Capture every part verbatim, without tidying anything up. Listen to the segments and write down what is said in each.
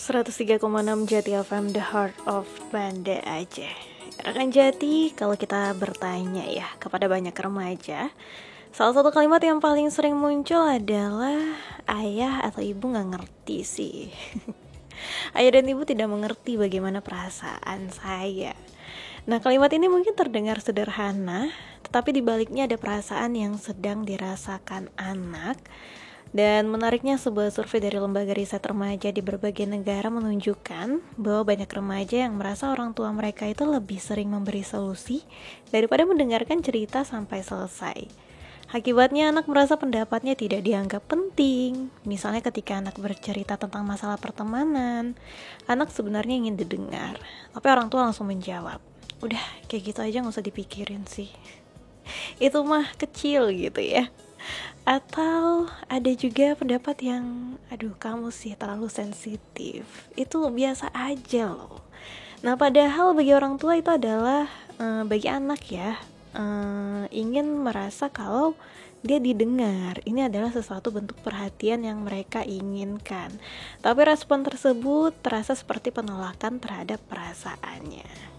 seratus tiga koma enam Jati F M, The Heart of Banda Aceh. Rekan Jati, kalau kita bertanya ya kepada banyak remaja, salah satu kalimat yang paling sering muncul adalah ayah atau ibu gak ngerti sih. Ayah dan ibu tidak mengerti bagaimana perasaan saya. Nah, kalimat ini mungkin terdengar sederhana, tetapi di baliknya ada perasaan yang sedang dirasakan anak. Dan menariknya, sebuah survei dari lembaga riset remaja di berbagai negara menunjukkan bahwa banyak remaja yang merasa orang tua mereka itu lebih sering memberi solusi daripada mendengarkan cerita sampai selesai. Akibatnya anak merasa pendapatnya tidak dianggap penting. Misalnya ketika anak bercerita tentang masalah pertemanan, anak sebenarnya ingin didengar, tapi orang tua langsung menjawab, udah kayak gitu aja gak usah dipikirin sih, itu mah kecil gitu ya. Atau ada juga pendapat yang, aduh kamu sih terlalu sensitif, itu biasa aja loh. Nah, padahal bagi orang tua itu adalah uh, bagi anak ya, uh, ingin merasa kalau dia didengar. Ini adalah sesuatu bentuk perhatian yang mereka inginkan. Tapi respon tersebut terasa seperti penolakan terhadap perasaannya.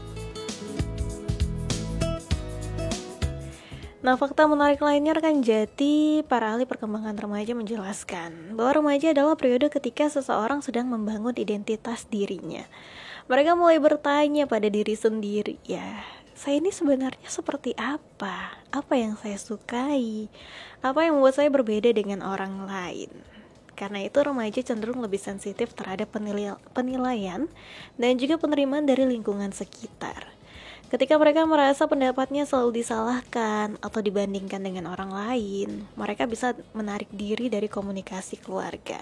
Nah, fakta menarik lainnya rekan Jati, para ahli perkembangan remaja menjelaskan bahwa remaja adalah periode ketika seseorang sedang membangun identitas dirinya. Mereka mulai bertanya pada diri sendiri, ya, saya ini sebenarnya seperti apa? Apa yang saya sukai? Apa yang membuat saya berbeda dengan orang lain? Karena itu remaja cenderung lebih sensitif terhadap penilai- penilaian dan juga penerimaan dari lingkungan sekitar. Ketika mereka merasa pendapatnya selalu disalahkan atau dibandingkan dengan orang lain, mereka bisa menarik diri dari komunikasi keluarga.